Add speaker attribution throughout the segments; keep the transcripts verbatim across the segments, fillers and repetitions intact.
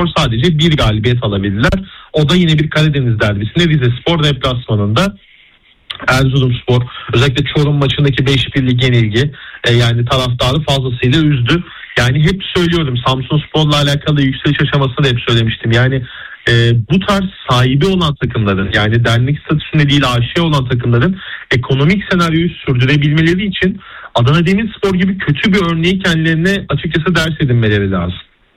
Speaker 1: Samsunspor sadece bir galibiyet alabildiler. O da yine bir Karadeniz derbisinde Rizespor deplasmanında. Erzurumspor özellikle Çorum maçındaki beş birlik yenilgi e, yani taraftarı fazlasıyla üzdü. Yani hep söylüyorum, Samsunspor'la alakalı yükseliş aşamasında hep söylemiştim. Yani e, bu tarz sahibi olan takımların, yani dernek statüsünde değil A Ş olan takımların ekonomik senaryoyu sürdürebilmeleri için Adana Demirspor gibi kötü bir örneği kendilerine açıkçası ders edinmeleri lazım.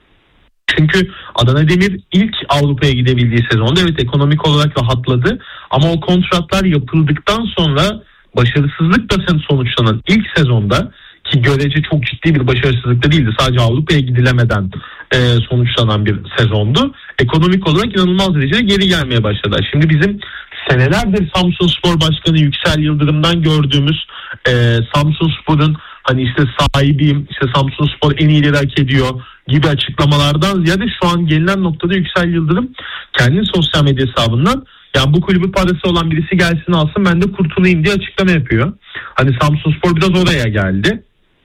Speaker 1: Çünkü Adana Demir ilk Avrupa'ya gidebildiği sezonda evet ekonomik olarak rahatladı ama o kontratlar yapıldıktan sonra başarısızlıkla sonuçlanan ilk sezonda, ki görece çok ciddi bir başarısızlık da değildi, sadece Avrupa'ya gidilemeden e, sonuçlanan bir sezondu. Ekonomik olarak inanılmaz derecede geri gelmeye başladılar. Şimdi bizim senelerdir Samsunspor Başkanı Yüksel Yıldırım'dan gördüğümüz e, Samsunspor'un hani işte sahibiyim, işte Samsunspor en iyileri hak ediyor gibi açıklamalardan ziyade şu an gelinen noktada Yüksel Yıldırım kendi sosyal medya hesabından yani bu kulübü parası olan birisi gelsin alsın ben de kurtulayım diye açıklama yapıyor. Hani Samsunspor biraz oraya geldi.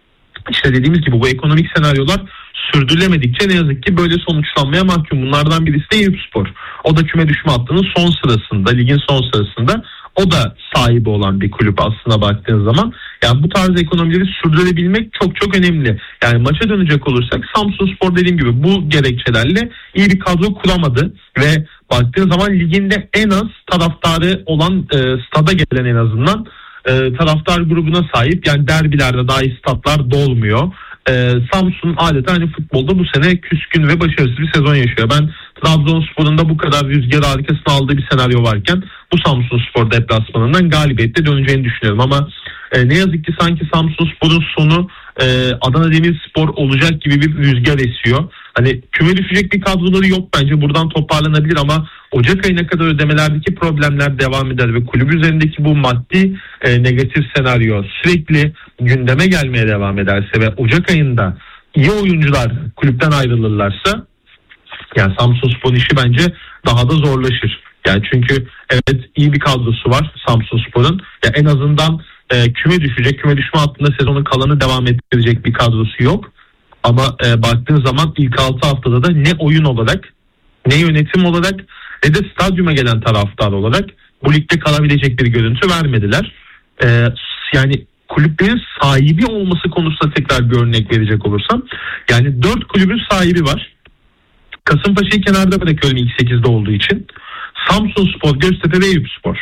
Speaker 1: İşte dediğimiz gibi bu ekonomik senaryolar sürdürülemedikçe ne yazık ki böyle sonuçlanmaya mahkum. Bunlardan birisi de Eyüpspor. O da küme düşme hattının son sırasında, ligin son sırasında. O da sahibi olan bir kulüp aslında baktığın zaman. Yani bu tarz ekonomileri sürdürebilmek çok çok önemli. Yani maça dönecek olursak Samsunspor dediğim gibi bu gerekçelerle iyi bir kadro kuramadı ve baktığın zaman liginde en az taraftarı olan e, stada gelen en azından e, taraftar grubuna sahip. Yani derbilerde dahi statlar dolmuyor. Ee, Samsun adeta hani futbolda bu sene küskün ve başarısız bir sezon yaşıyor. Ben Trabzonspor'un da bu kadar rüzgar harikasını aldığı bir senaryo varken bu Samsunspor deplasmanından galibiyetle döneceğini düşünüyorum. Ama e, ne yazık ki sanki Samsunspor'un sonu e, Adana Demirspor olacak gibi bir rüzgar esiyor. Hani küme düşecek bir kadroları yok bence, buradan toparlanabilir ama Ocak ayına kadar ödemelerdeki problemler devam eder ve kulüp üzerindeki bu maddi e, negatif senaryo sürekli gündeme gelmeye devam ederse ve Ocak ayında iyi oyuncular kulüpten ayrılırlarsa yani Samsunspor'un işi bence daha da zorlaşır. Yani çünkü evet iyi bir kadrosu var Samsunspor'un. Ya en azından e, küme düşecek, küme düşme hattında sezonun kalanı devam ettirecek bir kadrosu yok. Ama e, baktığın zaman ilk altı haftada da ne oyun olarak, ne yönetim olarak, ne de stadyuma gelen taraftar olarak bu ligde kalabilecek bir görüntü vermediler. E, yani kulüplerin sahibi olması konusunda tekrar bir örnek verecek olursam, yani dört kulübün sahibi var. Kasımpaşa'yı kenarda bırakıyorum ilk sekizde olduğu için. Samsunspor, Göztepe ve Eyüpspor.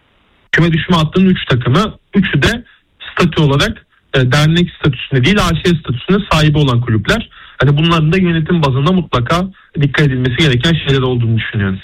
Speaker 1: Küme düşme hattının üç takımı, üçü de statü olarak e, dernek statüsünde değil A Ş statüsünde sahibi olan kulüpler. Hani bunların da yönetim bazında mutlaka dikkat edilmesi gereken şeyler olduğunu düşünüyorum.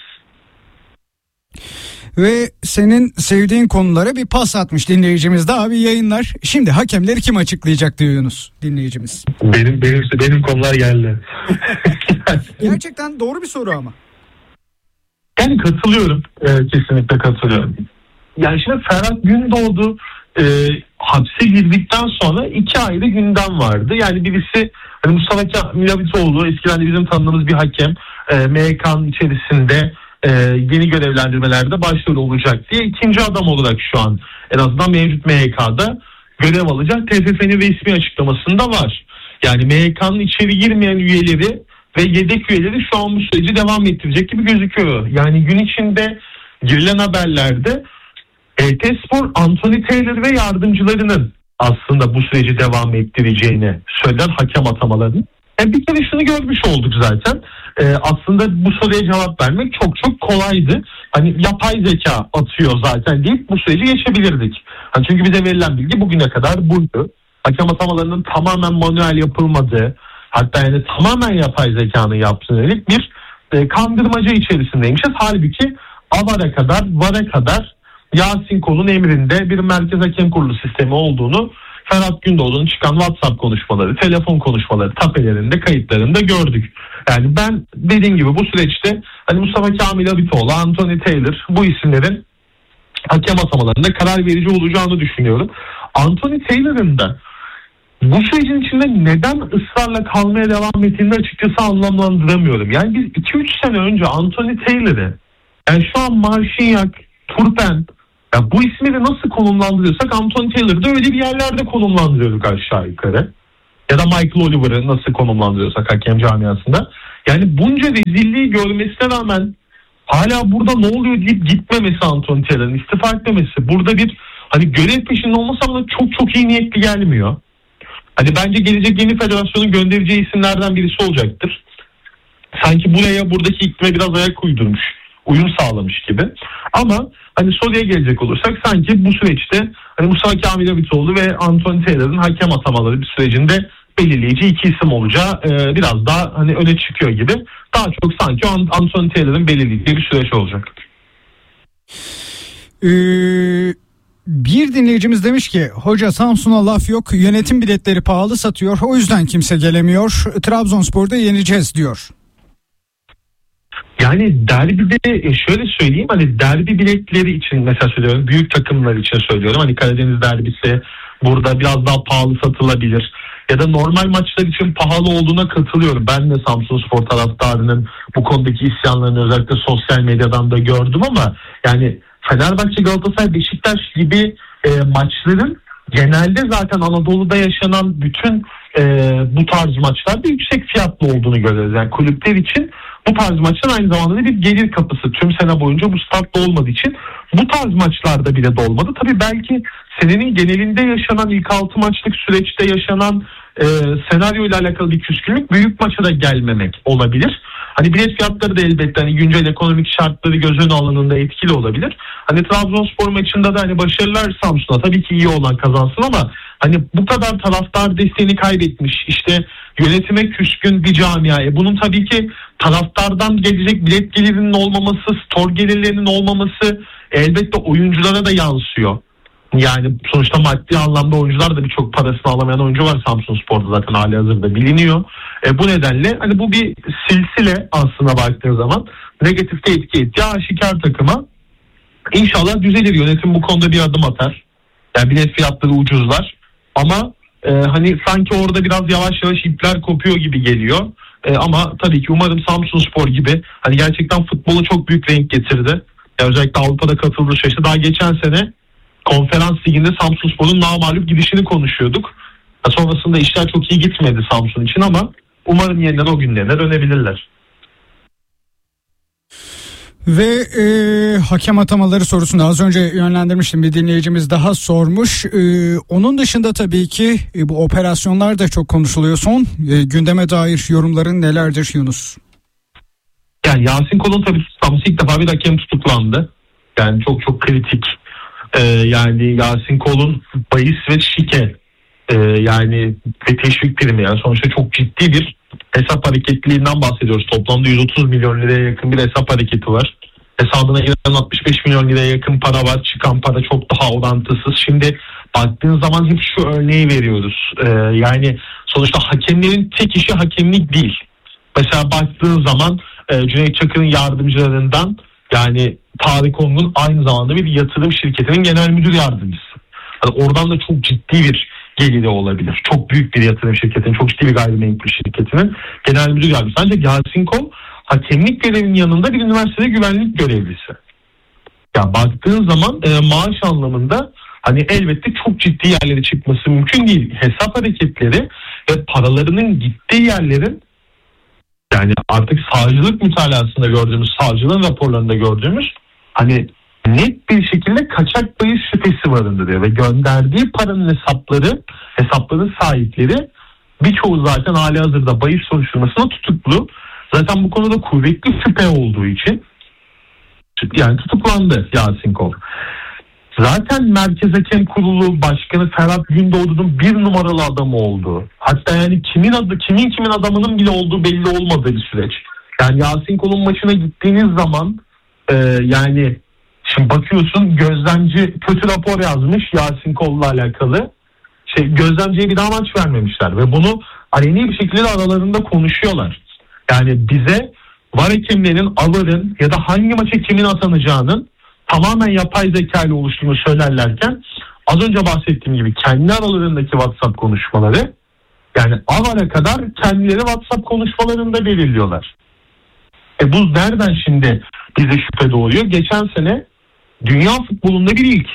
Speaker 2: Ve senin sevdiğin konulara bir pas atmış dinleyicimiz de abi yayınlar. Şimdi hakemleri kim açıklayacak diyor Yunus dinleyicimiz.
Speaker 1: Benim benim benim konular geldi.
Speaker 2: Gerçekten doğru bir soru ama.
Speaker 1: Yani katılıyorum. Ee, kesinlikle katılıyorum. Yani şimdi Ferhat Gündoğdu e, hapse girdikten sonra iki ayrı gündem vardı. Yani birisi hani Mustafa Milavitoğlu, eskiden de bizim tanıdığımız bir hakem, e, M H K'nın içerisinde e, yeni görevlendirmelerde başrol olacak diye ikinci adam olarak şu an en azından mevcut M H K'da görev alacak. T F F'nin resmi açıklamasında var. Yani M H K'nın içeri girmeyen üyeleri ve yedek üyeleri şu an bu süreci devam ettirecek gibi gözüküyor. Yani gün içinde girilen haberlerde E T Spor, Anthony Taylor ve yardımcılarının aslında bu süreci devam ettireceğini söyleyen hakem atamalarını. Yani bir kere şunu görmüş olduk zaten. Ee, aslında bu soruya cevap vermek çok çok kolaydı. Hani yapay zeka atıyor zaten deyip bu süreci geçebilirdik. Hani çünkü bize verilen bilgi bugüne kadar buydu. Hakem atamalarının tamamen manuel yapılmadığı, hatta yani tamamen yapay zekanın yaptığı yönelik bir e, kandırmaca içerisindeymişiz. Halbuki A V A R'a kadar, V A R'a kadar Yasin Kol'un emrinde bir merkez hakem kurulu sistemi olduğunu Ferhat Gündoğdu'nun çıkan WhatsApp konuşmaları, telefon konuşmaları, tapelerinde, kayıtlarında gördük. Yani ben dediğim gibi bu süreçte hani Mustafa Kamil Abitoğlu, Anthony Taylor bu isimlerin hakem atamalarında karar verici olacağını düşünüyorum. Anthony Taylor'ın da bu sürecin içinde neden ısrarla kalmaya devam ettiğini açıkçası anlamlandıramıyorum. Yani biz iki üç sene önce Anthony Taylor'ı, yani şu an Marşinyak, Turpen, ya bu ismi de nasıl konumlandırıyorsak Anthony Taylor'ı da öyle bir yerlerde konumlandırıyorduk aşağı yukarı. Ya da Michael Oliver'ı nasıl konumlandırıyorsak hakem camiasında. Yani bunca rezilliği görmesine rağmen hala burada ne oluyor deyip gitmemesi, Anthony Taylor'ın istifa etmemesi, burada bir hani görev peşinde olması ama çok çok iyi niyetli gelmiyor. Hani bence gelecek yeni federasyonun göndereceği isimlerden birisi olacaktır. Sanki buraya, buradaki iklime biraz ayak uydurmuş, uyum sağlamış gibi. Ama hani soruya gelecek olursak sanki bu süreçte hani Musa Kamil Abitoğlu ve Anthony Taylor'ın hakem atamaları bir sürecinde belirleyici iki isim olacağı e, biraz daha hani öne çıkıyor gibi. Daha çok sanki Anthony Taylor'ın belirlediği bir süreç olacak.
Speaker 2: Ee, bir dinleyicimiz demiş ki hoca Samsun'a laf yok, yönetim biletleri pahalı satıyor, o yüzden kimse gelemiyor, Trabzonspor'da yeneceğiz diyor.
Speaker 1: Yani derbide şöyle söyleyeyim, hani derbi biletleri için mesela söylüyorum, büyük takımlar için söylüyorum, hani Karadeniz derbisi burada biraz daha pahalı satılabilir ya da normal maçlar için pahalı olduğuna katılıyorum. Ben de Samsunspor taraftarının bu konudaki isyanlarını özellikle sosyal medyadan da gördüm ama yani Fenerbahçe, Galatasaray, Beşiktaş gibi e, maçların genelde zaten Anadolu'da yaşanan bütün e, bu tarz maçlarda yüksek fiyatlı olduğunu görüyoruz. Yani kulüpler için bu tarz maçlar aynı zamanda bir gelir kapısı. Tüm sene boyunca bu statta olmadığı için bu tarz maçlarda bile dolmadı. Tabii belki senenin genelinde yaşanan ilk altı maçlık süreçte yaşanan e, senaryo ile alakalı bir küskünlük büyük maça da gelmemek olabilir. Hani bilet fiyatları da elbette hani güncel ekonomik şartları göz önüne alınında etkili olabilir. Hani Trabzonspor maçında da hani başarılar Samsun'a, tabii ki iyi olan kazansın ama hani bu kadar taraftar desteğini kaybetmiş, işte yönetime küskün bir camiaya, bunun tabii ki taraftardan gelecek bilet gelirinin olmaması, store gelirlerinin olmaması elbette oyunculara da yansıyor. Yani sonuçta maddi anlamda oyuncular da birçok parasını alamayan oyuncu var Samsunspor'da, zaten hali hazırda biliniyor. E, bu nedenle hani bu bir silsile aslında baktığın zaman negatifte etki ettiği aşikar takıma. İnşallah düzelir, yönetim bu konuda bir adım atar. Yani bilet fiyatları ucuzlar ama e, hani sanki orada biraz yavaş yavaş ipler kopuyor gibi geliyor. E, ama tabii ki umarım Samsunspor gibi hani gerçekten futbola çok büyük renk getirdi. Yani özellikle Avrupa'da katıldığı süreçte daha geçen sene Konferans Ligi'nde Samsunspor'un namağlup gidişini konuşuyorduk. Sonrasında işler çok iyi gitmedi Samsun için ama umarım yeniden o günlerine dönebilirler.
Speaker 2: Ve e, hakem atamaları sorusunda az önce yönlendirmiştim, bir dinleyicimiz daha sormuş. E, onun dışında tabii ki e, bu operasyonlar da çok konuşuluyor. Son e, gündeme dair yorumların nelerdir Yunus?
Speaker 1: Yani Yasin Kol'un tabii tutuklanması, ilk defa bir hakem tutuklandı. Yani çok çok kritik. Ee, yani Yasin Kol'un bahis ve şike e, yani ve teşvik primi, yani sonuçta çok ciddi bir hesap hareketliliğinden bahsediyoruz. Toplamda yüz otuz milyon liraya yakın bir hesap hareketi var. Hesabına giren altmış beş milyon liraya yakın para var. Çıkan para çok daha orantısız. Şimdi baktığın zaman hep şu örneği veriyoruz. Ee, yani sonuçta hakemlerin tek işi hakemlik değil. Mesela baktığın zaman e, Cüneyt Çakır'ın yardımcılarından yani Tarık Ongun aynı zamanda bir yatırım şirketinin genel müdür yardımcısı. Yani oradan da çok ciddi bir geliri olabilir. Çok büyük bir yatırım şirketinin, çok ciddi bir gayrimenkul şirketinin genel müdür yardımcısı. Ancak Yasin Kol hakemlik görevinin yanında bir üniversitede güvenlik görevlisi. Ya baktığın zaman e, maaş anlamında hani elbette çok ciddi yerlere çıkması mümkün değil. Hesap hareketleri ve paralarının gittiği yerlerin, yani artık savcılık mütalasında gördüğümüz, savcılığın raporlarında gördüğümüz hani net bir şekilde kaçak bahis şüphesi barındırıyor ve gönderdiği paranın hesapları, hesapların sahipleri birçoğu zaten hali hazırda bahis soruşturmasına tutuklu. Zaten bu konuda kuvvetli şüphe olduğu için yani tutuklandı Yasin Kol. Zaten Merkez Hakem Kurulu Başkanı Ferhat Gündoğdu'nun bir numaralı adamı olduğu, hatta yani kimin adı, kimin kimin adamının bile olduğu belli olmadığı bir süreç. Yani Yasin Kol'un maçına gittiğiniz zaman e, yani şimdi bakıyorsun gözlemci kötü rapor yazmış Yasin Kol'la alakalı. Şey, gözlemciye bir daha maç vermemişler ve bunu aleni bir şekilde aralarında konuşuyorlar. Yani bize var hakemlerin, avarın ya da hangi maça kimin atanacağının tamamen yapay zeka ile oluştuğunu söylerlerken az önce bahsettiğim gibi kendi aralarındaki WhatsApp konuşmaları, yani avara kadar kendileri WhatsApp konuşmalarında belirliyorlar. E bu nereden şimdi bize şüphe doğuyor? Geçen sene dünya futbolunda bir ilk.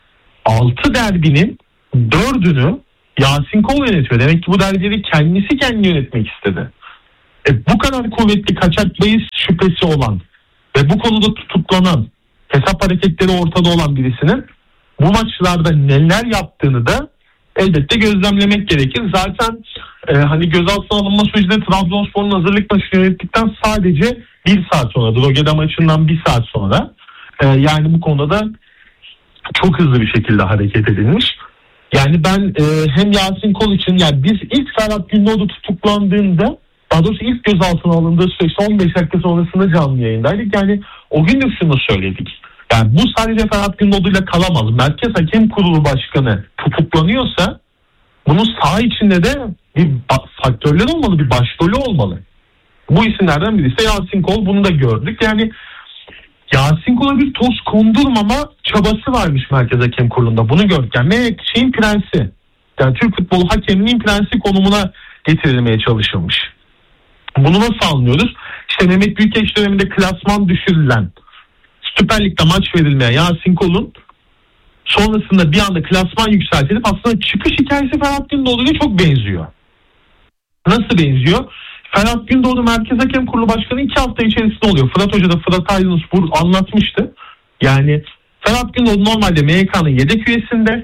Speaker 1: altı derbinin dördünü Yasin Kol yönetiyor. Demek ki bu derbileri kendisi kendi yönetmek istedi. E, bu kadar kuvvetli kaçak bahis şüphesi olan ve bu konuda tutuklanan, hesap hareketleri ortada olan birisinin bu maçlarda neler yaptığını da elbette gözlemlemek gerekir. Zaten e, hani gözaltına alınma sürecinde Trabzonspor'un hazırlık maçını yönettikten sadece bir saat sonra, Drogheda maçından bir saat sonra e, yani bu konuda da çok hızlı bir şekilde hareket edilmiş. Yani ben e, hem Yasin Kol için, yani biz ilk Ferhat Gündoğdu tutuklandığında, daha doğrusu ilk gözaltına alındığı süreçte on beş dakika sonrasında canlı yayındaydık. Yani o gün de şunu söyledik. Yani bu sadece Ferhat Gündoğdu'yla kalamaz. Merkez Hakem Kurulu Başkanı tutuklanıyorsa bunun saha içinde de bir faktörler olmalı, bir başrolü olmalı. Bu isimlerden birisi Yasin Kol, bunu da gördük. Yani Yasin Kol'a bir toz kondurmama çabası varmış Merkez Hakem Kurulu'nda. Bunu gördük. Yani şeyin prensi, yani Türk futbolu hakeminin prensi konumuna getirilmeye çalışılmış. Bunu nasıl anlıyoruz? İşte Mehmet Büyükeş döneminde klasman düşürülen, Süper Lig'de maç verilmeyen Yasin Kol'un sonrasında bir anda klasman yükseltilip aslında çıkış hikayesi Ferhat Gündoğdu'yla çok benziyor. Nasıl benziyor? Ferhat Gündoğdu Merkez Hakem Kurulu Başkanı iki hafta içerisinde oluyor. Fırat Hoca da, Fırat Aydınspor anlatmıştı. Yani Ferhat Gündoğdu normalde M Y K'nın yedek üyesinde.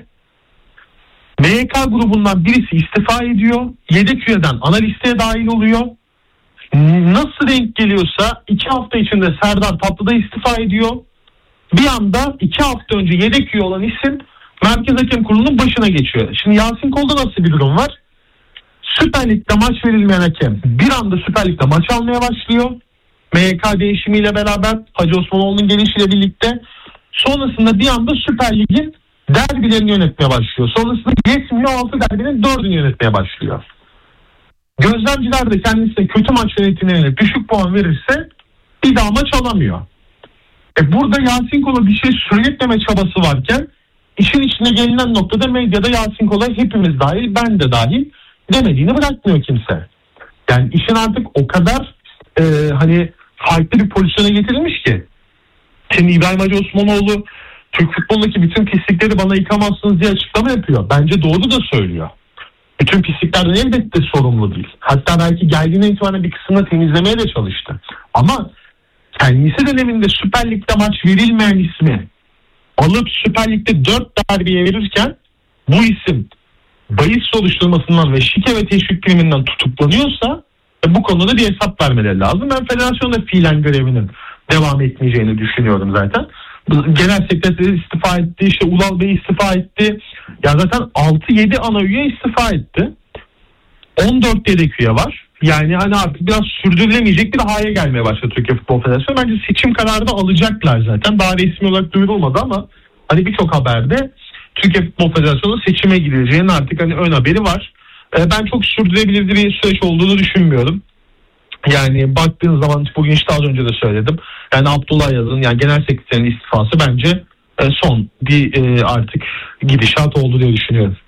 Speaker 1: M Y K grubundan birisi istifa ediyor. Yedek üyeden ana listeye dahil oluyor. Nasıl denk geliyorsa iki hafta içinde Serdar Tatlıda istifa ediyor. Bir anda iki hafta önce yedek üye olan isim Merkez Hakem Kurulu'nun başına geçiyor. Şimdi Yasin Kol'da nasıl bir durum var? Süper Lig'de maç verilmeyen hakem bir anda Süper Lig'de maç almaya başlıyor. M Y K değişimiyle beraber, Hacı Osmanoğlu'nun gelişiyle birlikte. Sonrasında bir anda Süper Lig'in derbilerini yönetmeye başlıyor. Sonrasında yetmiyor, altı derbinin dördünü yönetmeye başlıyor. Gözlemciler de kendisine kötü maç yönetimine düşük puan verirse bir daha maç alamıyor. E burada Yasin Kol'a bir şey söyletmeme çabası varken işin içine gelinen noktada medyada Yasin Kol'a hepimiz dahil, ben de dahil demediğini bırakmıyor kimse. Yani işin artık o kadar e, hani farklı bir pozisyona getirilmiş ki. Şimdi İbrahim Hacı Osmanoğlu Türk futbolundaki bütün pislikleri bana yıkamazsınız diye açıklama yapıyor. Bence doğru da söylüyor. Bütün pisliklerden elbette sorumlu değil. Hatta belki geldiğine itibaren bir kısmını temizlemeye de çalıştı. Ama kendisi döneminde Süper Lig'de maç verilmeyen ismi alıp Süper Lig'de dört derbiye verirken bu isim bahis soruşturmasından ve şike ve teşvik priminden tutuklanıyorsa e, bu konuda bir hesap vermeleri lazım. Ben federasyonda fiilen görevinin devam etmeyeceğini düşünüyorum zaten. Genel sekreteri istifa etti, işte Ulal Bey istifa etti. Ya zaten altı yedi ana üye istifa etti. on dört yedek üye var. Yani hani artık biraz sürdürülemeyecek bir hale gelmeye başladı Türkiye Futbol Federasyonu. Bence seçim kararı da alacaklar zaten. Daha resmi olarak duyurulmadı ama hani birçok haberde Türkiye Futbol Federasyonu'nun seçime gireceğinin artık hani ön haberi var. Ben çok sürdürülebilir bir süreç olduğunu düşünmüyorum. Yani baktığınız zaman bugün işte az önce de söyledim. Yani Abdullah Yaz'ın, yani genel sekreterin istifası bence son bir artık gidişat oldu diye düşünüyorum.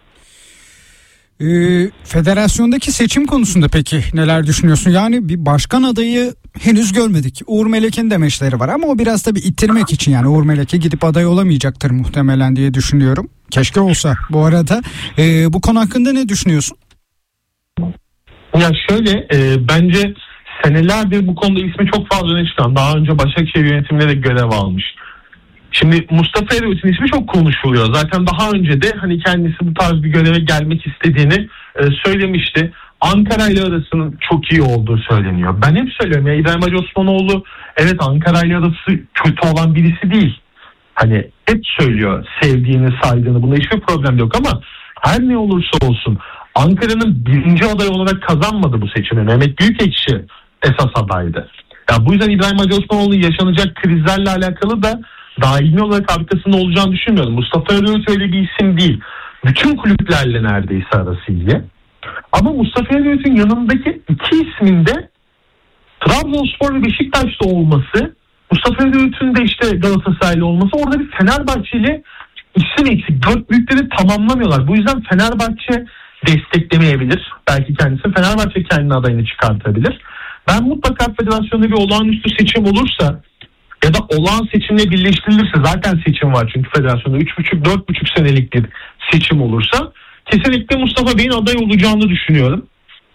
Speaker 2: Ee, federasyondaki seçim konusunda peki neler düşünüyorsun? Yani bir başkan adayı henüz görmedik. Uğur Melek'in demeçleri var ama o biraz da bir ittirmek için, yani Uğur Melek'e gidip aday olamayacaktır muhtemelen diye düşünüyorum. Keşke olsa bu arada. Ee, bu konu hakkında ne düşünüyorsun?
Speaker 1: Ya şöyle e, bence senelerdir bu konuda ismi çok fazla öne çıkan, daha önce Başakşehir yönetiminde de görev almış. Şimdi Mustafa Eroğlu'nun ismi çok konuşuluyor. Zaten daha önce de hani kendisi bu tarz bir göreve gelmek istediğini e, söylemişti. Ankara ile arasının çok iyi olduğu söyleniyor. Ben hep söylüyorum ya, İbrahim Hacı Osmanoğlu evet Ankara ile arası kötü olan birisi değil. Hani hep söylüyor sevdiğini, saydığını, bunda hiçbir problem yok ama her ne olursa olsun Ankara'nın birinci adayı olarak kazanmadı bu seçimi. Mehmet Büyükekşi esas adaydı. Ya bu yüzden İbrahim Hacı Osmanoğlu'nun yaşanacak krizlerle alakalı da daimi olarak arkasında olacağını düşünmüyorum. Mustafa Eroğlu öyle bir isim değil. Bütün kulüplerle neredeyse arası iyi. Ama Mustafa Eroğlu'nun yanındaki iki ismin de Trabzonspor ve Beşiktaş'ta olması, Mustafa Eroğlu'nun de işte Galatasaraylı olması, orada bir Fenerbahçeli isim eksik. Dört büyükleri tamamlamıyorlar. Bu yüzden Fenerbahçe desteklemeyebilir. Belki kendisi Fenerbahçe kendi adayını çıkartabilir. Ben mutlaka federasyonda bir olağanüstü seçim olursa ya da olağan seçimle birleştirilirse, zaten seçim var çünkü federasyonda üç buçuk dört buçuk senelik bir seçim olursa kesinlikle Mustafa Bey'in aday olacağını düşünüyorum.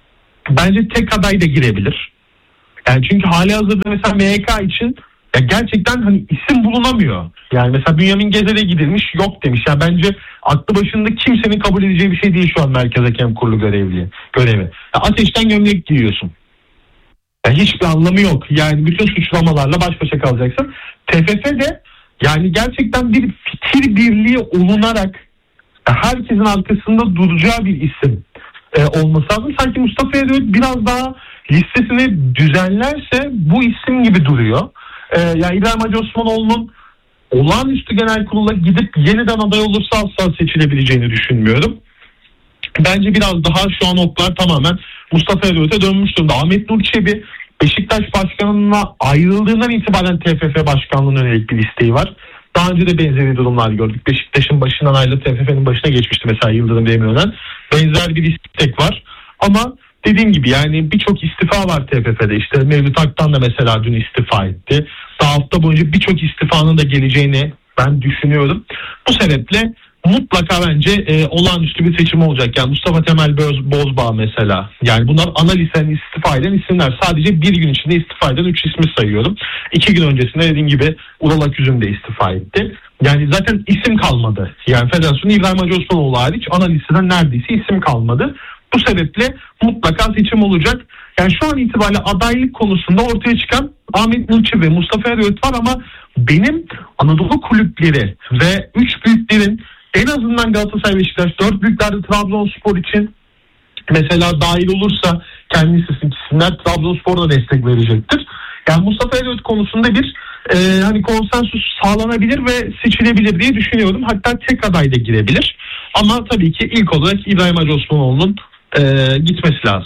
Speaker 1: bence tek aday da girebilir. Yani çünkü hali hazırda mesela M H K için ya gerçekten hani isim bulunamıyor. Yani mesela Bünyamin Gezer'e gidilmiş, yok demiş. Yani bence aklı başında kimsenin kabul edeceği bir şey değil şu an Merkez Hakem Kurulu görevli, görevi. Ya ateşten gömlek giyiyorsun. Yani hiçbir anlamı yok. Yani bütün suçlamalarla baş başa kalacaksın. T F F de yani gerçekten bir fikir birliği olunarak herkesin arkasında duracağı bir isim e, olması lazım. Sanki Mustafa Eroğlu biraz daha listesini düzenlerse bu isim gibi duruyor. E, yani İbrahim Hacı Osmanoğlu'nun olağanüstü genel kurula gidip yeniden aday olursa asla seçilebileceğini düşünmüyorum. Bence biraz daha şu an oklar tamamen Mustafa Eroğlu'ya dönmüş durumda. Ahmet Nur Çebi Beşiktaş başkanına ayrıldığından itibaren T F F başkanlığına yönelik bir isteği var. Daha önce de benzeri durumlar gördük. Beşiktaş'ın başından ayrılıp T F F'nin başına geçmişti mesela Yıldırım Demirören. Benzer bir istek var. Ama dediğim gibi yani birçok istifa var T F F'de. İşte Mevlüt Aktan da mesela dün istifa etti. Daha hafta boyunca birçok istifanın da geleceğini ben düşünüyorum. Bu sebeple mutlaka bence e, olağanüstü bir seçim olacak. Yani Mustafa Temel Boz, Bozbağ mesela. Yani bunlar ana listenin istifa eden isimler. Sadece bir gün içinde istifa eden üç ismi sayıyorum. İki gün öncesinde dediğim gibi Ural Aküzüm de istifa etti. Yani zaten isim kalmadı. Yani Federasyon'un İbrahim Hacı Osmanoğlu hariç ana listeden neredeyse isim kalmadı. Bu sebeple mutlaka seçim olacak. Yani şu an itibariyle adaylık konusunda ortaya çıkan Ahmet Nurçi ve Mustafa Eroğlu var ama benim Anadolu kulüpleri ve üç büyüklerin en azından Galatasaray, Beşiktaş, dört büyüklerde Trabzonspor için mesela dahil olursa kendi isimler Trabzonspor'da destek verecektir. Yani Mustafa Eroğlu konusunda bir e, hani konsensus sağlanabilir ve seçilebilir diye düşünüyorum. Hatta tek aday da girebilir. Ama tabii ki ilk olarak İbrahim Hacı Osmanoğlu'nun e, gitmesi lazım.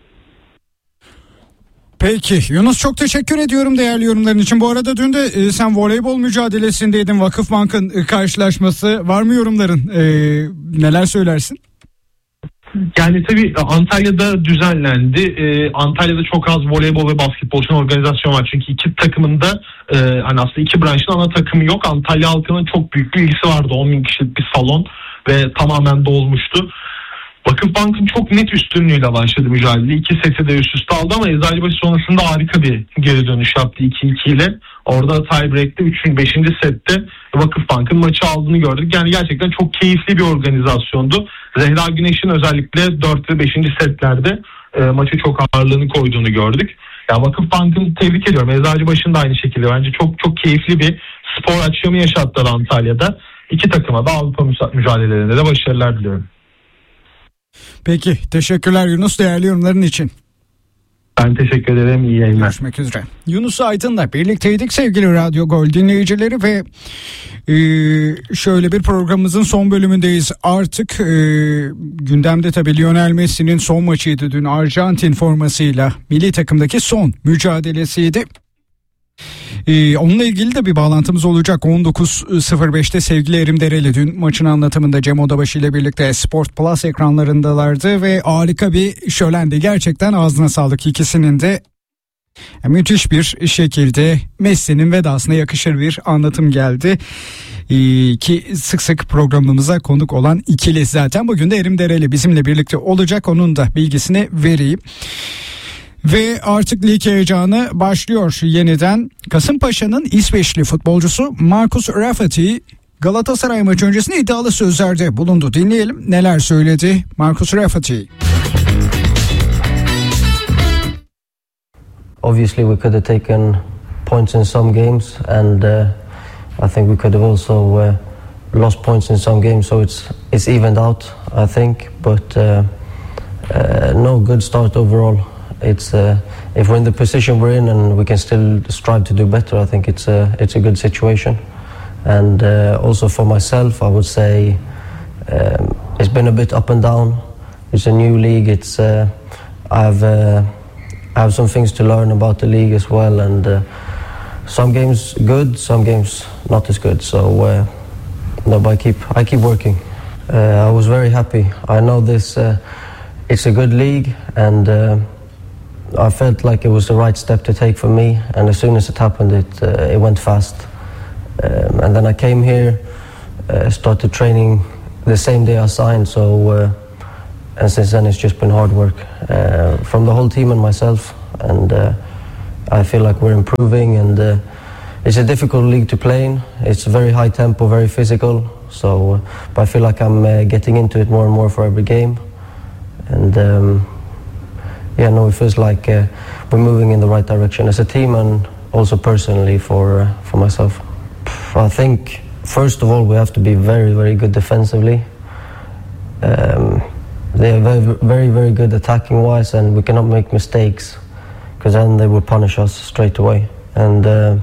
Speaker 2: Peki Yunus, çok teşekkür ediyorum değerli yorumların için. Bu arada dün de e, sen voleybol mücadelesindeydin. Vakıfbank'ın e, karşılaşması var mı yorumların? E, neler söylersin?
Speaker 1: Yani tabii Antalya'da düzenlendi. Ee, Antalya'da çok az voleybol ve basketbol için organizasyon var. Çünkü iki takımın da e, hani aslında iki branşın ana takımı yok. Antalya halkının çok büyük bir ilgisi vardı. on bin kişilik bir salon ve tamamen dolmuştu. Vakıfbank'ın çok net üstünlüğüyle başladı mücadele. İki seti de üst üste aldı ama Eczacıbaşı sonrasında harika bir geri dönüş yaptı iki iki ile. Orada tiebreak'te üçüncü beşinci sette Vakıfbank'ın maçı aldığını gördük. Yani gerçekten çok keyifli bir organizasyondu. Zehra Güneş'in özellikle dört ve beşinci setlerde e, maçı çok ağırlığını koyduğunu gördük. Ya Vakıfbank'ın tebrik ediyorum. Eczacıbaşı'nın da aynı şekilde. Bence çok çok keyifli bir spor akşamı yaşattılar Antalya'da. İki takıma da Avrupa mücadelelerinde de başarılar diliyorum.
Speaker 2: Peki teşekkürler Yunus değerli yorumların için.
Speaker 1: Ben teşekkür ederim. İyi yayınlar.
Speaker 2: Görüşmek üzere. Yunus Aydın'la birlikteydik sevgili Radyo Gol dinleyicileri ve e, şöyle bir programımızın son bölümündeyiz. Artık e, gündemde tabii Lionel Messi'nin son maçıydı dün, Arjantin formasıyla milli takımdaki son mücadelesiydi. Ee, onunla ilgili de bir bağlantımız olacak. on dokuz sıfır beşte sevgili Erim Dereli dün maçın anlatımında Cem Odabaşı ile birlikte Sport Plus ekranlarındalardı ve harika bir şölendi. Gerçekten ağzına sağlık ikisinin de. Müthiş bir şekilde Messi'nin vedasına yakışır bir anlatım geldi. Ee, ki sık sık programımıza konuk olan ikili zaten. Bugün de Erim Dereli bizimle birlikte olacak. Onun da bilgisini vereyim. Ve artık lig heyecanı başlıyor yeniden. Kasımpaşa'nın İsveçli futbolcusu Marcus Rafferty Galatasaray maçı öncesinde iddialı sözlerde bulundu. Dinleyelim neler söyledi Marcus Rafferty.
Speaker 3: Obviously we could have taken points in some games and uh, I think we could have also uh, lost points in some games, so it's it's evened out I think, but uh, uh, no, good start overall. It's uh, if we're in the position we're in and we can still strive to do better, I think it's a it's a good situation. And uh, also for myself, I would say um, it's been a bit up and down. It's a new league. It's uh, I've uh, I have some things to learn about the league as well, and uh, some games good, some games not as good. So uh, no, but I keep I keep working. Uh, I was very happy. I know this. Uh, it's a good league, and. Uh, I felt like it was the right step to take for me, and as soon as it happened, it uh, it went fast. Um, and then I came here, uh, started training the same day I signed. So uh, and since then it's just been hard work uh, from the whole team and myself, and uh, I feel like we're improving, and uh, it's a difficult league to play in. It's very high tempo, very physical, so uh, but I feel like I'm uh, getting into it more and more for every game, and um, yeah, no, it feels like uh, we're moving in the right direction as a team and also personally for uh, for myself. I think first of all we have to be very very good defensively. Um, they are very very very good attacking wise, and we cannot make mistakes because then they will punish us straight away. And uh,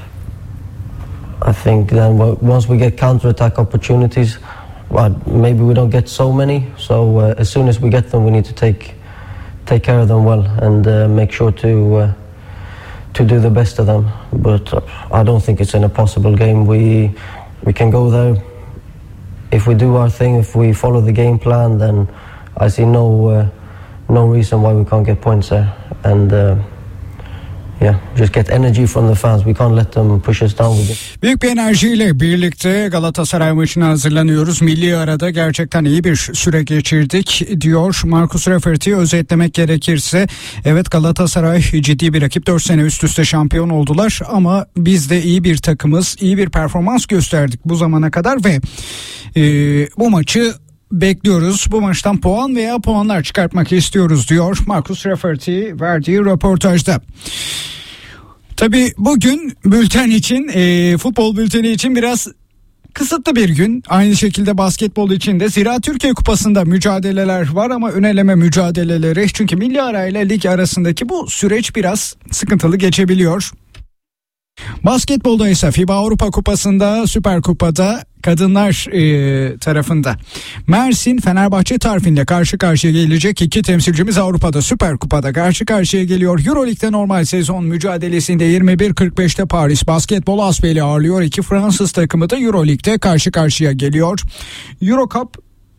Speaker 3: I think then once we get counter-attack opportunities, well, maybe we don't get so many. So uh, as soon as we get them, we need to take take care of them well and uh, make sure to uh, to do the best of them. But uh, I don't think it's an impossible game. We we can go there if we do our thing. If we follow the game plan, then I see no uh, no reason why we can't get points there. And uh, yeah, just get energy from the fans. We can't let them push us down with it.
Speaker 2: Büyük bir enerjiyle birlikte Galatasaray maçına hazırlanıyoruz. Milli arada gerçekten iyi bir süre geçirdik diyor Marcus Rafferty. Özetlemek gerekirse evet, Galatasaray ciddi bir rakip. dört sene üst üste şampiyon oldular ama biz de iyi bir takımız. İyi bir performans gösterdik bu zamana kadar ve e, bu maçı bekliyoruz. Bu maçtan puan veya puanlar çıkartmak istiyoruz diyor Marcus Rafferty verdiği röportajda. Tabii bugün bülten için, e, futbol bülteni için biraz kısıtlı bir gün. Aynı şekilde basketbol için de. Zira Türkiye Kupası'nda mücadeleler var ama ön eleme mücadeleleri. Çünkü milli ara ile lig arasındaki bu süreç biraz sıkıntılı geçebiliyor. Basketbolda ise FIBA Avrupa Kupası'nda, Süper Kupa'da kadınlar e, tarafında Mersin Fenerbahçe tarafıyla karşı karşıya gelecek iki temsilcimiz Avrupa'da Süper Kupa'da karşı karşıya geliyor. Euroleague'de normal sezon mücadelesinde yirmi bir kırk beşte Paris Basketbol Asbel'i ağırlıyor. İki Fransız takımı da Euroleague'de karşı karşıya geliyor. Eurocup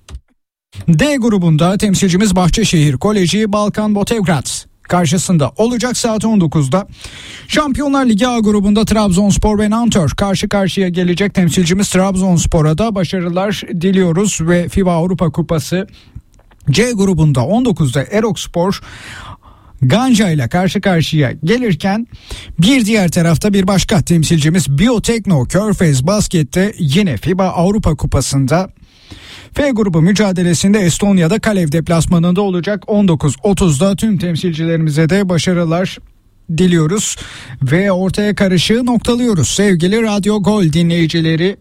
Speaker 2: D grubunda temsilcimiz Bahçeşehir Koleji Balkan Botevrad karşısında olacak saat on dokuzda. Şampiyonlar Ligi A grubunda Trabzonspor ve Nantes karşı karşıya gelecek. Temsilcimiz Trabzonspor'a da başarılar diliyoruz ve FIBA Avrupa Kupası C grubunda on dokuzda Erokspor Ganja ile karşı karşıya gelirken bir diğer tarafta bir başka temsilcimiz Biotekno Körfez Basket'te yine FIBA Avrupa Kupası'nda F grubu mücadelesinde Estonya'da Kalev deplasmanında olacak. on dokuz otuzda tüm temsilcilerimize de başarılar diliyoruz ve ortaya karışığı noktalıyoruz. Sevgili Radyo Gol dinleyicileri,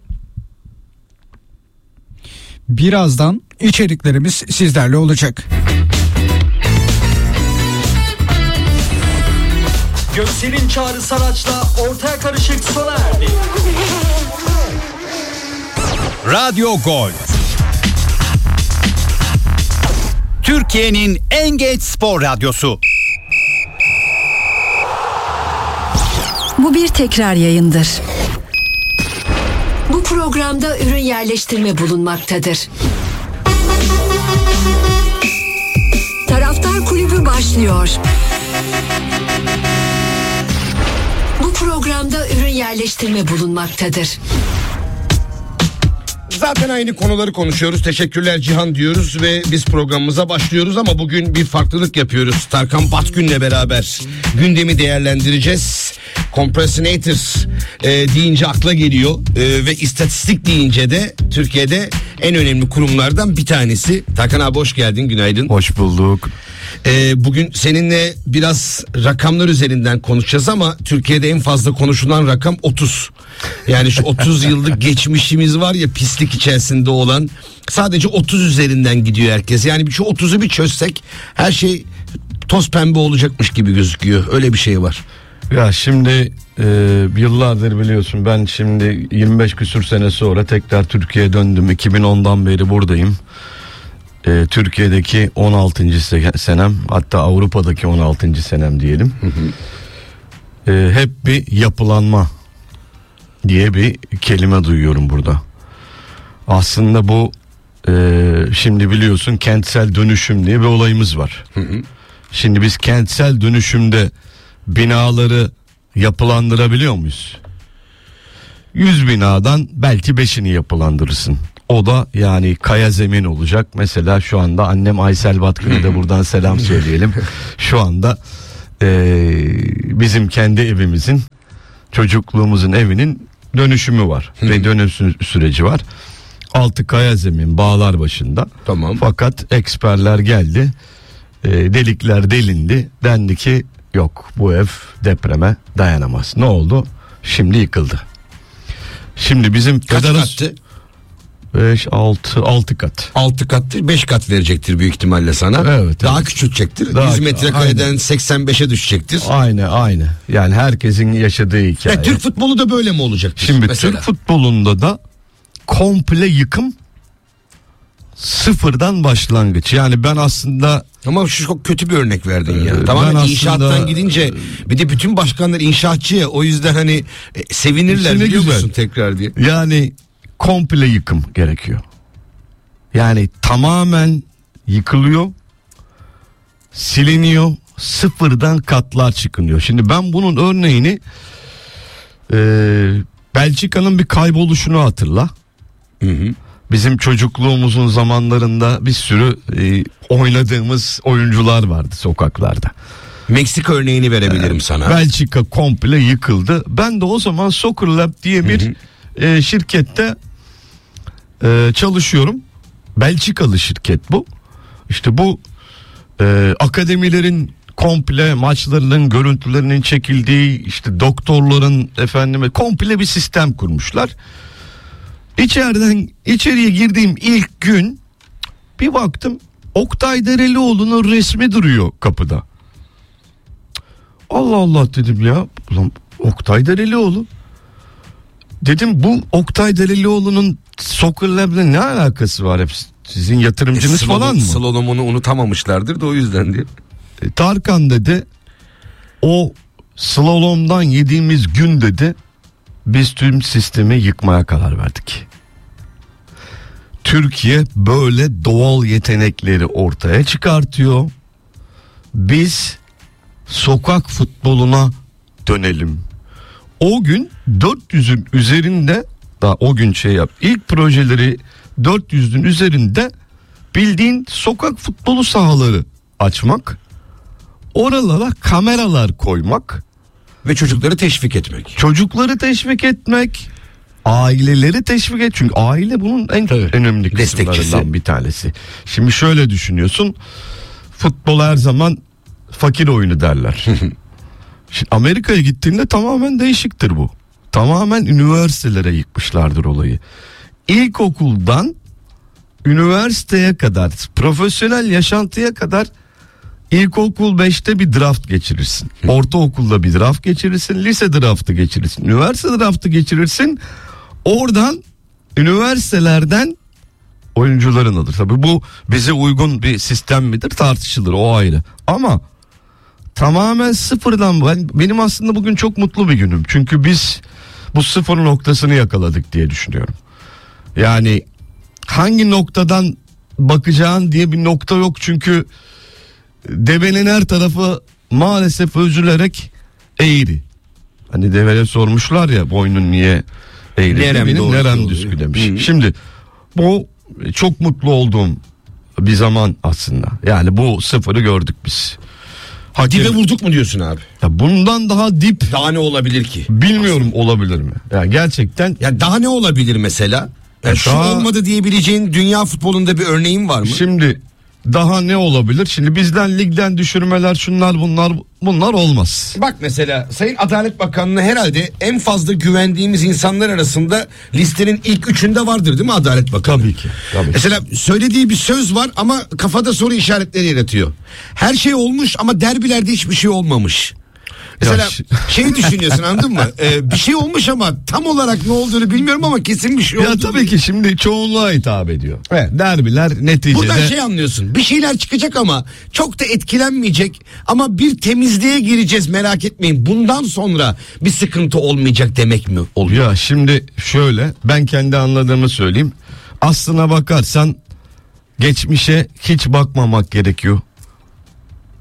Speaker 2: birazdan içeriklerimiz sizlerle olacak.
Speaker 4: Göksel'in Çağrı Saraç'la ortaya karışık sona erdi.
Speaker 5: Radyo Gol, Türkiye'nin en geç spor radyosu.
Speaker 6: Bu bir tekrar yayındır. Bu programda ürün yerleştirme bulunmaktadır. Taraftar Kulübü başlıyor. Bu programda ürün yerleştirme bulunmaktadır.
Speaker 7: Zaten aynı konuları konuşuyoruz. Teşekkürler Cihan diyoruz ve biz programımıza başlıyoruz ama bugün bir farklılık yapıyoruz. Tarkan Batgün'le beraber gündemi değerlendireceğiz. Compressinator e, deyince akla geliyor e, ve istatistik deyince de Türkiye'de en önemli kurumlardan bir tanesi. Tarkan abi hoş geldin, günaydın.
Speaker 8: Hoş bulduk.
Speaker 7: E, bugün seninle biraz rakamlar üzerinden konuşacağız ama Türkiye'de en fazla konuşulan rakam otuz. Yani şu otuz yıllık geçmişimiz var ya, pislik içerisinde olan, sadece otuz üzerinden gidiyor herkes. Yani şu otuzu bir çözsek her şey toz pembe olacakmış gibi gözüküyor. Öyle bir şey var.
Speaker 8: Ya şimdi e, yıllardır biliyorsun, ben şimdi yirmi beş küsür sene sonra tekrar Türkiye'ye döndüm. iki bin ondan beri buradayım. E, Türkiye'deki on altıncı senem, hatta Avrupa'daki on altıncı senem diyelim. Hı hı. E, hep bir yapılanma diye bir kelime duyuyorum burada. Aslında bu e, şimdi biliyorsun kentsel dönüşüm diye bir olayımız var. Hı hı. Şimdi biz kentsel dönüşümde binaları yapılandırabiliyor muyuz? yüz binadan belki beşini yapılandırırsın. O da yani kaya zemin olacak. Mesela şu anda annem Aysel Batkın'a da buradan selam söyleyelim. Şu anda ee, bizim kendi evimizin, çocukluğumuzun evinin dönüşümü var. Ve dönüşüm süreci var. Altı kaya zemin, bağlar başında.
Speaker 7: Tamam.
Speaker 8: Fakat eksperler geldi. E, delikler delindi. Dendi ki yok, bu ev depreme dayanamaz. Ne oldu? Şimdi yıkıldı. Şimdi bizim
Speaker 7: Kaç kattı?
Speaker 8: beş altı altı kat.
Speaker 7: altı kattır, beş kat verecektir büyük ihtimalle sana.
Speaker 8: Evet,
Speaker 7: Daha
Speaker 8: evet.
Speaker 7: küçültecektir.
Speaker 8: Daha-
Speaker 7: yüz metrekareden
Speaker 8: aynen.
Speaker 7: seksen beşe düşecektir.
Speaker 8: Aynı aynı. Yani herkesin yaşadığı hikaye.
Speaker 7: Ya, Türk futbolu da böyle mi olacaktır?
Speaker 8: Şimdi
Speaker 7: mesela?
Speaker 8: Türk futbolunda da komple yıkım, sıfırdan başlangıç. Yani ben aslında
Speaker 7: Ama şu çok kötü bir örnek verdin ya.
Speaker 8: Ee,
Speaker 7: Tamamen
Speaker 8: ben aslında-
Speaker 7: inşaattan gidince bir de bütün başkanlar inşaatçı ya, o yüzden hani e, sevinirler
Speaker 8: İşte ne
Speaker 7: biliyor
Speaker 8: güzel.
Speaker 7: musun tekrar diye.
Speaker 8: yani komple yıkım gerekiyor. Yani tamamen yıkılıyor, siliniyor, sıfırdan katlar çıkınıyor. Şimdi ben bunun örneğini e, Belçika'nın bir kayboluşunu hatırla.
Speaker 7: Hı hı.
Speaker 8: Bizim çocukluğumuzun zamanlarında bir sürü e, oynadığımız oyuncular vardı sokaklarda.
Speaker 7: Meksika örneğini verebilirim sana.
Speaker 8: Belçika komple yıkıldı. Ben de o zaman Soccer Lab diye bir e, şirkette e, çalışıyorum. Belçikalı şirket bu. İşte bu e, akademilerin komple maçlarının görüntülerinin çekildiği, işte doktorların efendime komple bir sistem kurmuşlar. İçeriden içeriye girdiğim ilk gün bir baktım Oktay Derelioğlu'nun resmi duruyor kapıda. Allah Allah dedim ya. Ulan Oktay Derelioğlu. Dedim bu Oktay Derelioğlu'nun Soccer Lab'le ne alakası var? Hep sizin yatırımcınız
Speaker 7: E,
Speaker 8: falan mı?
Speaker 7: Slalomunu unutamamışlardır da o yüzden diye.
Speaker 8: E, Tarkan dedi o slalomdan yediğimiz gün dedi biz tüm sistemi yıkmaya karar verdik. Türkiye böyle doğal yetenekleri ortaya çıkartıyor. Biz sokak futboluna dönelim. O gün dört yüzün üzerinde, daha o gün şey yap, ilk projeleri dört yüzün üzerinde bildiğin sokak futbolu sahaları açmak, oralara kameralar koymak
Speaker 7: Ve çocukları teşvik etmek.
Speaker 8: çocukları teşvik etmek, aileleri teşvik et. Çünkü aile bunun en
Speaker 7: Tabii.
Speaker 8: önemli
Speaker 7: Destekçisi.
Speaker 8: kısımlarından bir tanesi. Şimdi şöyle düşünüyorsun. Futbol her zaman fakir oyunu derler. Şimdi Amerika'ya gittiğinde tamamen değişiktir bu. Tamamen üniversitelere yıkmışlardır olayı. İlkokuldan üniversiteye kadar, profesyonel yaşantıya kadar İlkokul beşte bir draft geçirirsin. Ortaokulda bir draft geçirirsin. Lise draftı geçirirsin. Üniversite draftı geçirirsin. Oradan üniversitelerden oyuncuların alır. Tabii bu bize uygun bir sistem midir tartışılır, o ayrı. Ama tamamen sıfırdan ben, benim aslında bugün çok mutlu bir günüm. Çünkü biz bu sıfır noktasını yakaladık diye düşünüyorum. Yani hangi noktadan bakacağın diye bir nokta yok. Çünkü devenin her tarafı maalesef üzülerek eğri. Hani deveye sormuşlar ya boynun niye eğri?
Speaker 7: Nerem
Speaker 8: Benim
Speaker 7: doğru
Speaker 8: nerem
Speaker 7: oluyor.
Speaker 8: düzgü demiş.
Speaker 7: Hı.
Speaker 8: Şimdi bu çok mutlu olduğum bir zaman aslında. Yani bu sıfırı gördük biz. Hakem,
Speaker 7: Dibe vurduk mu diyorsun abi?
Speaker 8: ya bundan daha dip
Speaker 7: Daha ne olabilir ki?
Speaker 8: bilmiyorum olabilir mi? Yani gerçekten
Speaker 7: Ya daha ne olabilir mesela? Yani şu
Speaker 8: daha-
Speaker 7: olmadı diyebileceğin dünya futbolunda bir örneğin var mı?
Speaker 8: şimdi daha ne olabilir? Şimdi bizden ligden düşürmeler, şunlar bunlar bunlar olmaz.
Speaker 7: Bak mesela Sayın Adalet Bakanlığı herhalde en fazla güvendiğimiz insanlar arasında listenin ilk üçünde vardır değil mi Adalet Bakanı?
Speaker 8: Tabii ki, tabii ki.
Speaker 7: Mesela söylediği bir söz var ama kafada soru işaretleri yaratıyor. Her şey olmuş ama derbilerde hiçbir şey olmamış. Mesela
Speaker 8: Ya şi-
Speaker 7: şeyi düşünüyorsun anladın mı? Ee, bir şey olmuş ama tam olarak ne olduğunu bilmiyorum ama kesin bir şey
Speaker 8: Ya
Speaker 7: oldu.
Speaker 8: tabii ki şimdi çoğunluğa hitap ediyor.
Speaker 7: Evet.
Speaker 8: Derbiler neticede
Speaker 7: Buradan şey anlıyorsun. Bir şeyler çıkacak ama çok da etkilenmeyecek. Ama bir temizliğe gireceğiz merak etmeyin. Bundan sonra bir sıkıntı olmayacak demek mi oluyor?
Speaker 8: ya şimdi şöyle ben kendi anladığımı söyleyeyim. Aslına bakarsan geçmişe hiç bakmamak gerekiyor.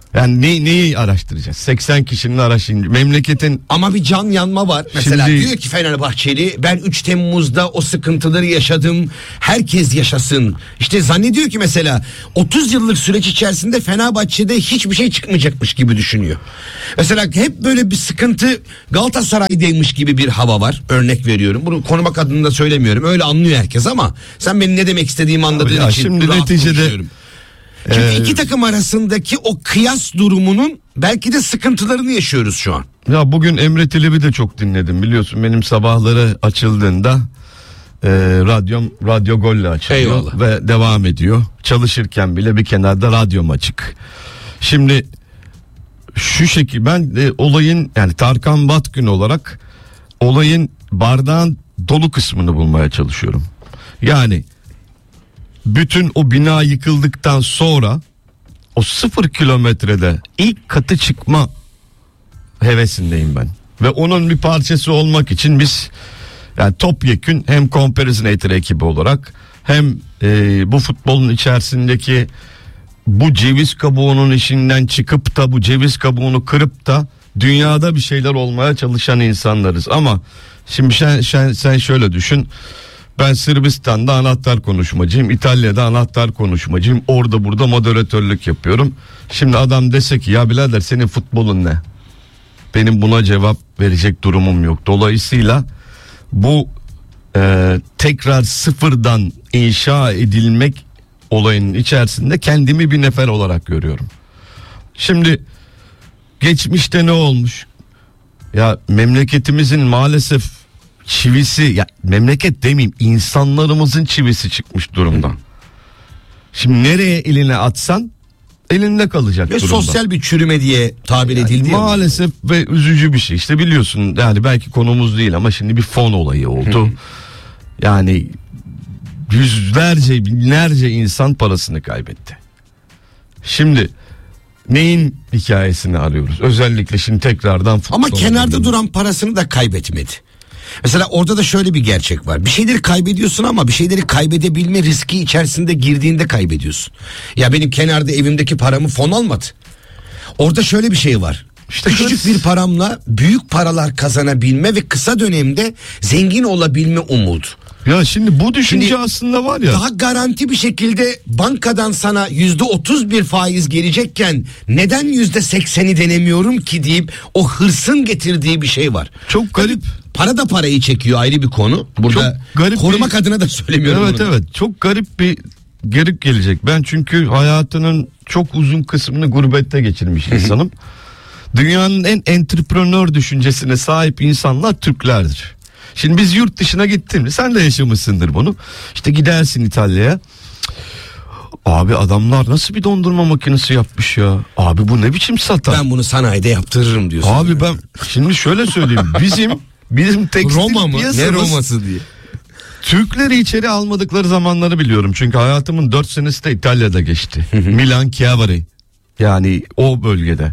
Speaker 8: Yani ne, neyi araştıracağız? seksen kişinin araştıracağız. Memleketin...
Speaker 7: Ama bir can yanma var. Mesela
Speaker 8: Şimdi...
Speaker 7: diyor ki Fenerbahçeli, ben üç Temmuz'da o sıkıntıları yaşadım. Herkes yaşasın. İşte zannediyor ki mesela otuz yıllık süreç içerisinde Fenerbahçe'de hiçbir şey çıkmayacakmış gibi düşünüyor. Mesela hep böyle bir sıkıntı Galatasaray'daymış gibi bir hava var. Örnek veriyorum. Bunu korumak adına da söylemiyorum. Öyle anlıyor herkes ama sen benim ne demek istediğimi anladığın
Speaker 8: ya
Speaker 7: için
Speaker 8: şimdi
Speaker 7: rahat
Speaker 8: neticede
Speaker 7: konuşuyorum. Şimdi
Speaker 8: Ee,
Speaker 7: iki takım arasındaki o kıyas durumunun belki de sıkıntılarını yaşıyoruz şu an.
Speaker 8: Ya bugün Emre Tilip'i de çok dinledim, biliyorsun benim sabahları açıldığında e, radyom radyo golle açılıyor.
Speaker 7: Eyvallah.
Speaker 8: Ve devam ediyor. Çalışırken bile bir kenarda radyom açık. Şimdi şu şekil ben de olayın, yani Tarkan Batgün olarak olayın bardağın dolu kısmını bulmaya çalışıyorum. Yani bütün o bina yıkıldıktan sonra o sıfır kilometrede ilk katı çıkma hevesindeyim ben. Ve onun bir parçası olmak için biz yani topyekün hem Comparison ekibi olarak hem e, bu futbolun içerisindeki bu ceviz kabuğunun işinden çıkıp da bu ceviz kabuğunu kırıp da dünyada bir şeyler olmaya çalışan insanlarız. Ama şimdi sen, sen, sen şöyle düşün. Ben Sırbistan'da anahtar konuşmacıyım, İtalya'da anahtar konuşmacıyım, orada burada moderatörlük yapıyorum. Şimdi adam dese ki ya birader senin futbolun ne? Benim buna cevap verecek durumum yok. Dolayısıyla bu e, tekrar sıfırdan inşa edilmek olayının içerisinde kendimi bir nefer olarak görüyorum. Şimdi geçmişte ne olmuş? Ya memleketimizin maalesef çivisi, ya memleket demeyeyim, insanlarımızın çivisi çıkmış durumda. Şimdi nereye elini atsan elinde kalacak
Speaker 7: Ve
Speaker 8: durumda.
Speaker 7: sosyal bir çürüme diye tabir
Speaker 8: Yani
Speaker 7: edildi ya.
Speaker 8: maalesef ve üzücü bir şey. İşte biliyorsun, yani belki konumuz değil ama şimdi bir fon olayı oldu. Yani yüzlerce binlerce insan parasını kaybetti. Şimdi neyin hikayesini arıyoruz? Özellikle şimdi tekrardan futbol.
Speaker 7: Ama kenarda duran parasını da kaybetmedi. Mesela orada da şöyle bir gerçek var. Bir şeyleri kaybediyorsun ama bir şeyleri kaybedebilme riski içerisinde girdiğinde kaybediyorsun. Ya benim kenarda evimdeki paramı fon almadı. Orada şöyle bir şey var. İşte küçük bir paramla büyük paralar kazanabilme ve kısa dönemde zengin olabilme umudu.
Speaker 8: Ya şimdi bu düşünce
Speaker 7: Şimdi
Speaker 8: aslında var ya.
Speaker 7: Daha garanti bir şekilde bankadan sana yüzde otuz bir faiz gelecekken neden yüzde sekseni denemiyorum ki deyip o hırsın getirdiği bir şey var.
Speaker 8: Çok garip.
Speaker 7: Para da parayı çekiyor, ayrı bir konu. Burada
Speaker 8: Çok garip
Speaker 7: korumak
Speaker 8: bir...
Speaker 7: adına da söylemiyorum.
Speaker 8: Evet
Speaker 7: bunu.
Speaker 8: evet çok garip bir gerip gelecek. Ben çünkü hayatının çok uzun kısmını gurbette geçirmiş insanım. Dünyanın en entrepreneur düşüncesine sahip insanlar Türklerdir. Şimdi biz yurt dışına gittiğimde, sen de yaşamışsındır bunu. İşte gidersin İtalya'ya. Abi adamlar nasıl bir dondurma makinesi yapmış ya. Abi bu ne biçim satar.
Speaker 7: Ben bunu sanayide yaptırırım diyorsun.
Speaker 8: Abi ben şimdi şöyle söyleyeyim. Bizim bizim tekstil
Speaker 7: Roma mı?
Speaker 8: piyasamız,
Speaker 7: Ne Roma'sı diye.
Speaker 8: Türkleri içeri almadıkları zamanları biliyorum. Çünkü hayatımın dört senesi de İtalya'da geçti. Milan, Chiavari. Yani o bölgede.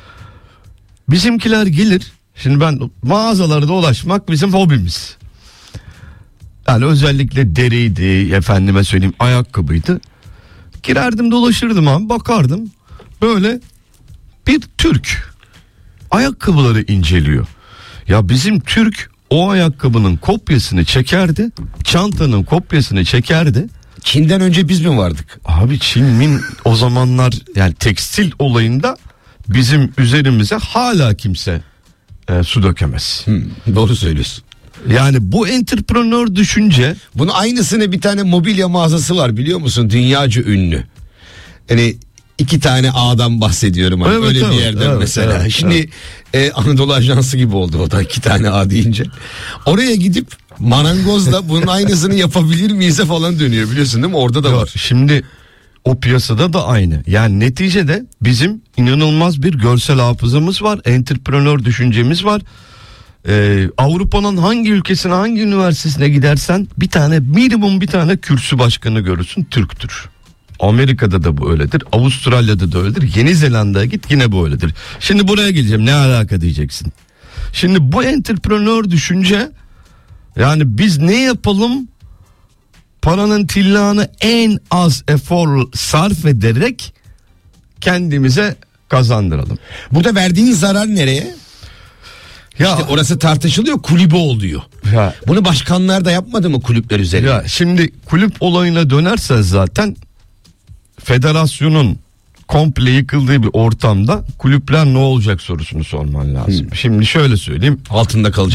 Speaker 8: Bizimkiler gelir. Şimdi ben mağazalarda dolaşmak bizim hobimiz. Yani özellikle deriydi, efendime söyleyeyim ayakkabıydı. Girerdim dolaşırdım abi, bakardım. Böyle bir Türk ayakkabıları inceliyor. Ya bizim Türk o ayakkabının kopyasını çekerdi. Çantanın kopyasını çekerdi.
Speaker 7: Çin'den önce biz mi vardık?
Speaker 8: Abi Çin'in o zamanlar yani tekstil olayında bizim üzerimize hala kimse e, su dökemez.
Speaker 7: Hmm, doğru söylüyorsun.
Speaker 8: Yani bu entrepreneur düşünce.
Speaker 7: Bunun aynısını bir tane mobilya mağazası var, biliyor musun? Dünyaca ünlü. Yani iki tane A'dan bahsediyorum. Hani
Speaker 8: Evet,
Speaker 7: öyle
Speaker 8: evet,
Speaker 7: bir yerden
Speaker 8: evet,
Speaker 7: mesela.
Speaker 8: evet,
Speaker 7: Şimdi
Speaker 8: evet.
Speaker 7: E, Anadolu Ajansı gibi oldu o da, iki tane A deyince. Oraya gidip marangozla bunun aynısını yapabilir miyiz falan dönüyor, biliyorsun değil mi? Orada da
Speaker 8: Ya,
Speaker 7: var.
Speaker 8: şimdi o piyasada da aynı. Yani neticede bizim inanılmaz bir görsel hafızamız var. Entrepreneur düşüncemiz var. Ee, Avrupa'nın hangi ülkesine, hangi üniversitesine gidersen bir tane, minimum bir tane kürsü başkanı görürsün, Türktür. Amerika'da da bu öyledir. Avustralya'da da öyledir. Yeni Zelanda'ya git, yine bu öyledir. Şimdi buraya geleceğim, ne alaka diyeceksin. Şimdi bu entrepreneur düşünce, yani biz ne yapalım, paranın tillağını en az efor sarf ederek kendimize kazandıralım.
Speaker 7: Burada verdiğin zarar nereye?
Speaker 8: Ya
Speaker 7: İşte orası tartışılıyor, kulübü oluyor.
Speaker 8: ya,
Speaker 7: Bunu başkanlar da yapmadı mı kulüpler üzerinde?
Speaker 8: ya şimdi kulüp olayına dönersen zaten federasyonun komple yıkıldığı bir ortamda kulüpler ne olacak sorusunu sorman lazım. Şimdi şöyle söyleyeyim.
Speaker 7: Altında kalacak.